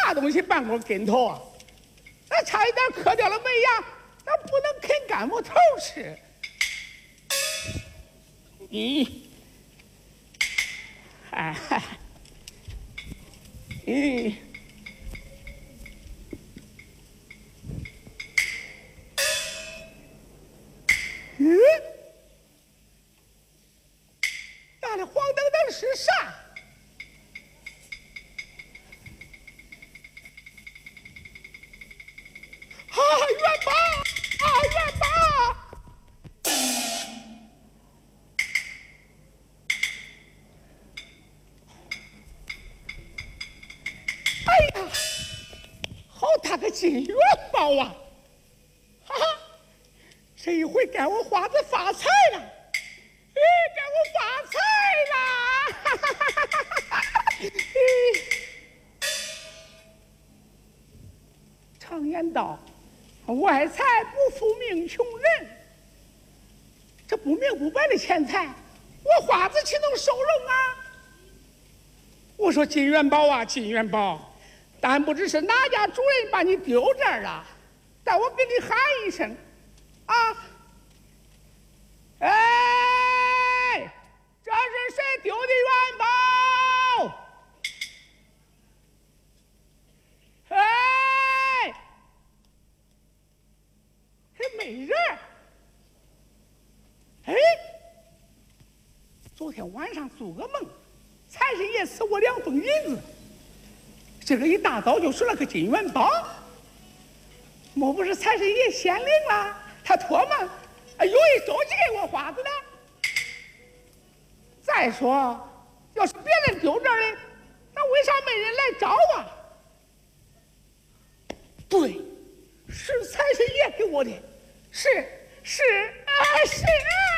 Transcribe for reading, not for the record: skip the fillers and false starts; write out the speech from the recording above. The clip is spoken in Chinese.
啥东西绊过跟头啊？那差一点磕掉了门牙，那不能啃干木头吃。你，哎，你。那这黄澄澄是啥？啊，元宝！啊，元宝！哎呀，好大个金元宝啊！哈哈，这一回该我花子发财了！哎，该我发财了！哈哈哈哈哈！常言道，外财不负命穷人。这不明不白的钱财，我花子岂能收容啊？我说金元宝啊，金元宝，但不知是哪家主人把你丢这儿了，待我给你喊一声，啊！哎，这是谁丢的元宝？哎，还没人。哎，昨天晚上做个梦，财神爷赐我2封银子，这个一大早就说了个金元宝，莫不是财神爷显灵了？他托梦，有意收集给我花子的。再说，要是别人丢这儿的，那为啥没人来找啊？对，是财神爷给我的，是。